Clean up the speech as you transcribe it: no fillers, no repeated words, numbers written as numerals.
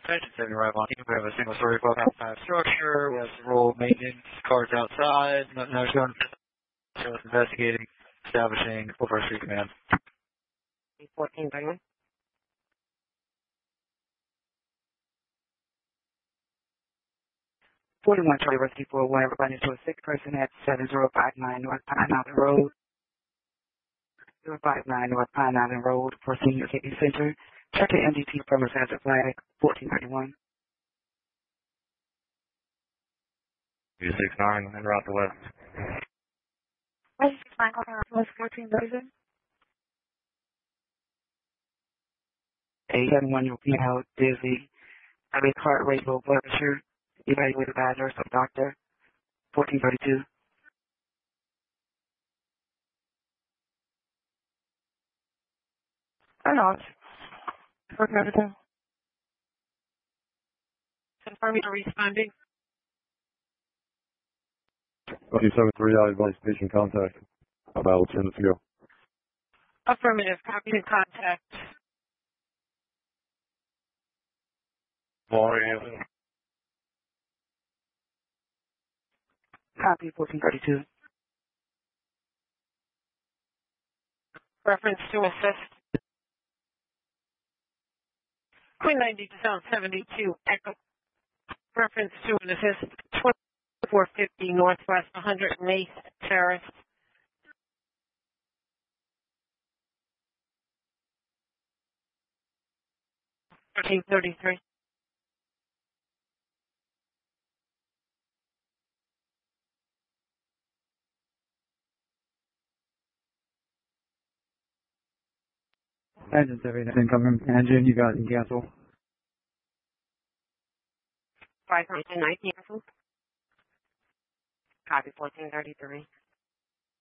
Attention 70 arrival on team. We have a single story above half structure. We have some roll maintenance cards outside. Now showing investigating, establishing over street command. 1431. 41 Charlie Rescue 401, everybody to a sick person at 7059 North Pine Mountain Road. 059 North Pine Mountain Road for Senior Kidney Center. Check the MDT premise as a flag, 1431. 269 and route to west. West 69 West 1430. 871 European Health, dizzy, average heart rate, low blood pressure, evaluated by a nurse or doctor, 1432. I know. Confirming responding. 273, I advise patient contact about 10 minutes ago. Affirmative. Copy and contact. Morning. Copy 1432. Reference to assist. Queen 90 to Zone 72. Echo. Reference to an assist. 2450 Northwest 108th Terrace. $13.33. Engine 79 incoming. Engine, you got it. Cancel. 519 cancel. Copy 1433.